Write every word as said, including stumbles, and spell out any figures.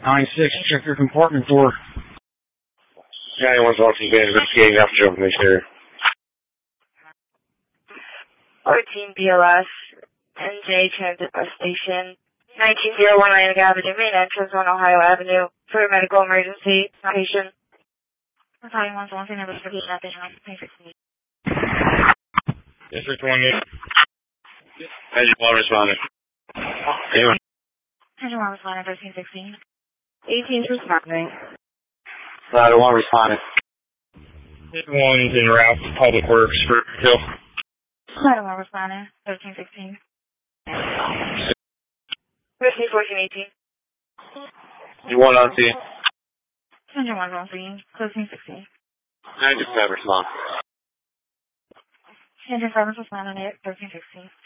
nine six, check your compartment door. Yeah, anyone's also been investigating after jumping this area. fourteen B L S, N J Transit Bus Station, nineteen oh one Atlantic Avenue, main entrance on Ohio Avenue, for a medical emergency, patient. Battalion one one, number fifty, sixteen. District twenty-eight. Engine one responding. Anyone? Engine one responding, thirteen sixteen. eighteen's responding. Ladder one responding. One's en route to Public Works for Hill. Ladder one responding, thirteen sixteen. fifteen fourteen eighteen. You one on scene. Engine one on scene, thirteen sixteen. ninety-seven respond. Engine seven responding, thirteen sixteen.